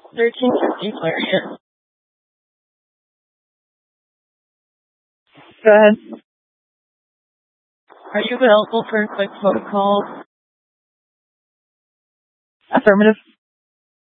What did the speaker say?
1350 Clarion. Go ahead. Are you available for a quick phone call? Affirmative.